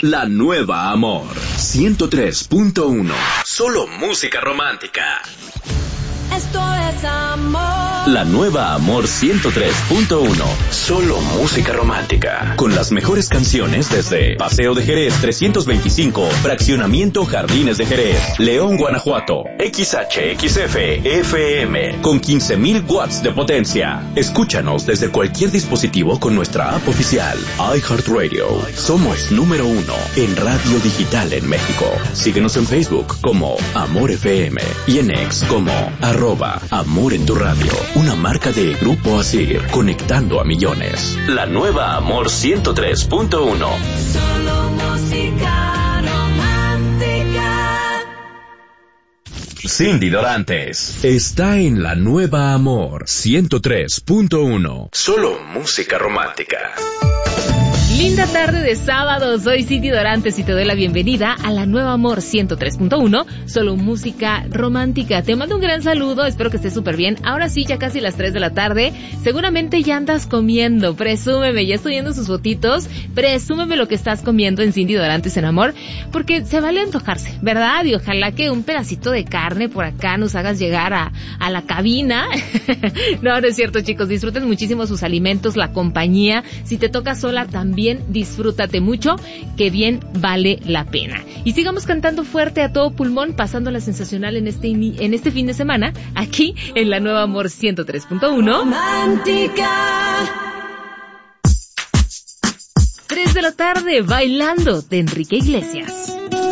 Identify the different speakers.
Speaker 1: La Nueva Amor 103.1. Solo música romántica.
Speaker 2: Esto es amor.
Speaker 1: La Nueva Amor 103.1. Solo música romántica. Con las mejores canciones desde Paseo de Jerez 325, Fraccionamiento Jardines de Jerez, León, Guanajuato. XHXF FM con 15,000 watts de potencia. Escúchanos desde cualquier dispositivo con nuestra app oficial iHeartRadio. Somos número 1 en radio digital en México. Síguenos en Facebook como Amor FM y en X como @Amor en tu radio, una marca de Grupo Asir, conectando a millones. La Nueva Amor 103.1.
Speaker 2: Solo música romántica.
Speaker 1: Cindy Dorantes está en La Nueva Amor 103.1. Solo música romántica.
Speaker 3: Linda tarde de sábado, soy Cindy Dorantes y te doy la bienvenida a La Nueva Amor 103.1, solo música romántica. Te mando un gran saludo, espero que estés súper bien. Ahora sí, ya casi las 3 de la tarde, seguramente ya andas comiendo, presúmeme, ya estoy viendo sus fotitos, presúmeme lo que estás comiendo en Cindy Dorantes en Amor, porque se vale antojarse, ¿verdad? Y ojalá que un pedacito de carne por acá nos hagas llegar a la cabina. No es cierto, chicos, disfruten muchísimo sus alimentos, la compañía. Si te toca sola también, disfrútate mucho, que bien vale la pena. Y sigamos cantando fuerte a todo pulmón, pasándola sensacional en este fin de semana, aquí en La Nueva Amor 103.1.
Speaker 2: Romántica.
Speaker 3: 3 de la tarde, Bailando, de Enrique Iglesias.